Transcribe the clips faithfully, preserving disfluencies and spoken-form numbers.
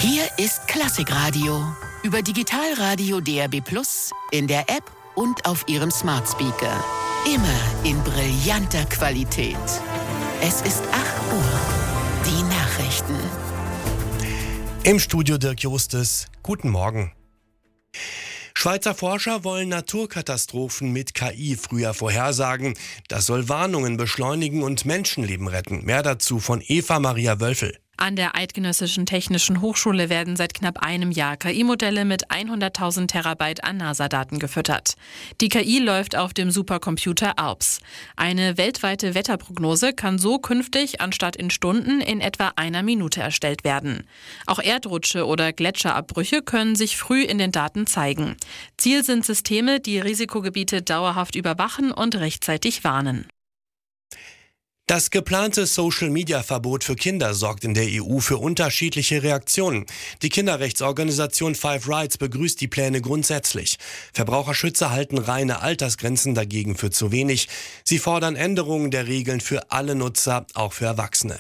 Hier ist Klassikradio über Digitalradio D A B plus, in der App und auf Ihrem Smart Speaker. Immer in brillanter Qualität. Es ist acht Uhr. Die Nachrichten. Im Studio Dirk Justes. Guten Morgen. Schweizer Forscher wollen Naturkatastrophen mit K I früher vorhersagen. Das soll Warnungen beschleunigen und Menschenleben retten. Mehr dazu von Eva Maria Wölfel. An der Eidgenössischen Technischen Hochschule werden seit knapp einem Jahr K I-Modelle mit hunderttausend Terabyte an NASA-Daten gefüttert. Die K I läuft auf dem Supercomputer A L P S. Eine weltweite Wetterprognose kann so künftig anstatt in Stunden in etwa einer Minute erstellt werden. Auch Erdrutsche oder Gletscherabbrüche können sich früh in den Daten zeigen. Ziel sind Systeme, die Risikogebiete dauerhaft überwachen und rechtzeitig warnen. Das geplante Social-Media-Verbot für Kinder sorgt in der E U für unterschiedliche Reaktionen. Die Kinderrechtsorganisation Five Rights begrüßt die Pläne grundsätzlich. Verbraucherschützer halten reine Altersgrenzen dagegen für zu wenig. Sie fordern Änderungen der Regeln für alle Nutzer, auch für Erwachsene.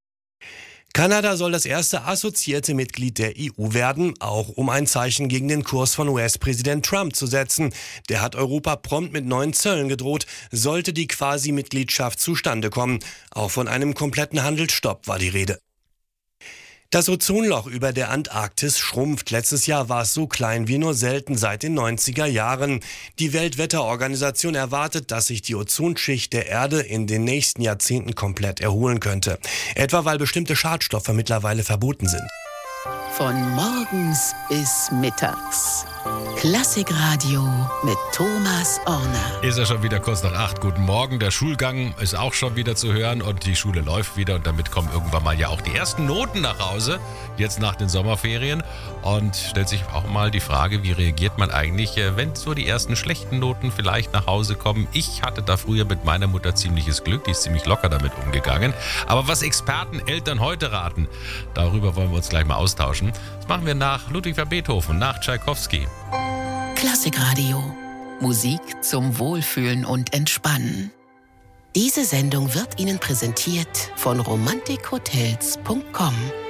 Kanada soll das erste assoziierte Mitglied der E U werden, auch um ein Zeichen gegen den Kurs von U S-Präsident Trump zu setzen. Der hat Europa prompt mit neuen Zöllen gedroht, sollte die Quasi-Mitgliedschaft zustande kommen. Auch von einem kompletten Handelsstopp war die Rede. Das Ozonloch über der Antarktis schrumpft. Letztes Jahr war es so klein wie nur selten seit den neunziger Jahren. Die Weltwetterorganisation erwartet, dass sich die Ozonschicht der Erde in den nächsten Jahrzehnten komplett erholen könnte. Etwa weil bestimmte Schadstoffe mittlerweile verboten sind. Von morgens bis mittags. Klassikradio mit Thomas Orner. Ist ja schon wieder kurz nach acht. Guten Morgen. Der Schulgang ist auch schon wieder zu hören und die Schule läuft wieder. Und damit kommen irgendwann mal ja auch die ersten Noten nach Hause, jetzt nach den Sommerferien. Und stellt sich auch mal die Frage, wie reagiert man eigentlich, wenn so die ersten schlechten Noten vielleicht nach Hause kommen. Ich hatte da früher mit meiner Mutter ziemliches Glück. Die ist ziemlich locker damit umgegangen. Aber was Experten, Eltern heute raten, darüber wollen wir uns gleich mal austauschen. Das machen wir nach Ludwig van Beethoven, nach Tschaikowski. Klassikradio. Musik zum Wohlfühlen und Entspannen. Diese Sendung wird Ihnen präsentiert von romantik hotels punkt com.